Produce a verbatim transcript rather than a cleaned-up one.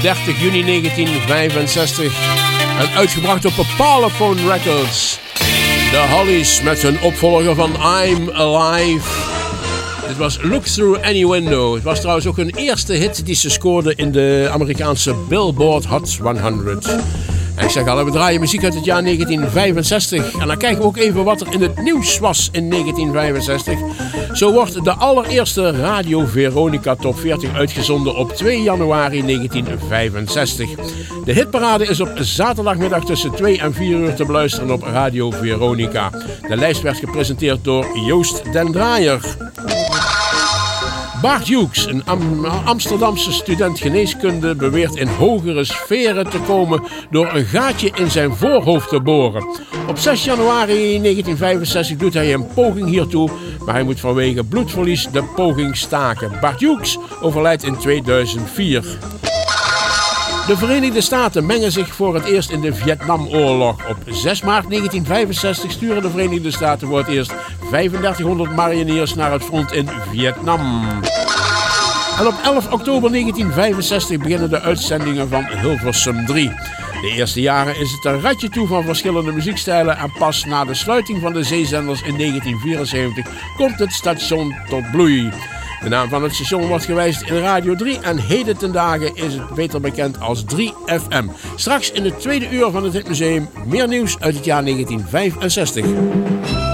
dertig juni negentien vijfenzestig en uitgebracht op Parlophone Records. De Hollies met hun opvolger van I'm Alive. Het was Look Through Any Window. Het was trouwens ook hun eerste hit die ze scoorden in de Amerikaanse Billboard Hot honderd. En ik zeg al, we draaien muziek uit het jaar negentien vijfenzestig. En dan kijken we ook even wat er in het nieuws was in negentien vijfenzestig. Zo wordt de allereerste Radio Veronica Top veertig uitgezonden op twee januari negentien vijfenzestig. De hitparade is op zaterdagmiddag tussen twee en vier uur te beluisteren op Radio Veronica. De lijst werd gepresenteerd door Joost den Draaier. Bart Hughes, een Am- Amsterdamse student geneeskunde, beweert in hogere sferen te komen door een gaatje in zijn voorhoofd te boren. Op zes januari negentien vijfenzestig doet hij een poging hiertoe, maar hij moet vanwege bloedverlies de poging staken. Bart Hughes overlijdt in tweeduizend vier. De Verenigde Staten mengen zich voor het eerst in de Vietnamoorlog. Op zes maart negentien vijfenzestig sturen de Verenigde Staten voor het eerst vijfendertighonderd mariniers naar het front in Vietnam. En op elf oktober negentien vijfenzestig beginnen de uitzendingen van Hilversum drie. De eerste jaren is het een ratje toe van verschillende muziekstijlen en pas na de sluiting van de zeezenders in negentien vierenzeventig komt het station tot bloei. De naam van het station wordt gewijzigd in Radio drie en heden ten dagen is het beter bekend als drie F M. Straks in het tweede uur van het Hitmuseum meer nieuws uit het jaar negentien vijfenzestig.